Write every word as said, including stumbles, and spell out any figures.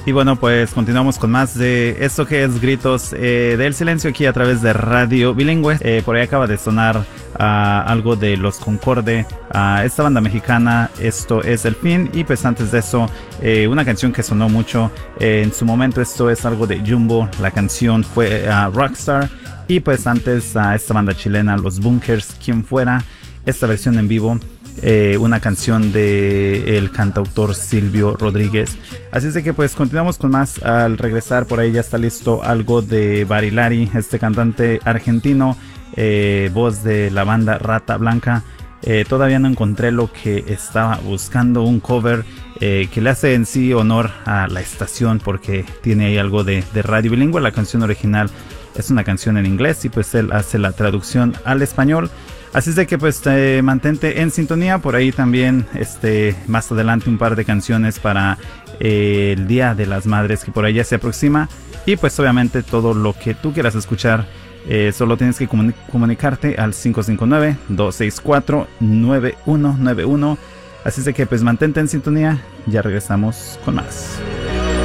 Y bueno, pues continuamos con más de esto que es Gritos eh, del Silencio aquí a través de Radio Bilingüe. Eh, por ahí acaba de sonar uh, algo de Los Concorde, uh, esta banda mexicana, Esto es el Fin. Y pues antes de eso, eh, una canción que sonó mucho eh, en su momento, esto es algo de Jumbo, la canción fue uh, Rockstar. Y pues antes a uh, esta banda chilena, Los Bunkers, Quien Fuera, esta versión en vivo. Eh, una canción de el cantautor Silvio Rodríguez. Así es de que pues continuamos con más. Al regresar por ahí ya está listo algo de Barilari, este cantante argentino, eh, voz de la banda Rata Blanca. Eh, todavía no encontré lo que estaba buscando, un cover eh, que le hace en sí honor a la estación, porque tiene ahí algo de, de Radio Bilingüe. La canción original es una canción en inglés y pues él hace la traducción al español. Así es de que pues eh, mantente en sintonía. Por ahí también este, más adelante un par de canciones para eh, el Día de las Madres que por ahí ya se aproxima. Y pues obviamente todo lo que tú quieras escuchar, eh, solo tienes que comuni- comunicarte al cinco cinco nueve, dos seis cuatro, nueve uno nueve uno. Así es de que pues mantente en sintonía. Ya regresamos con más.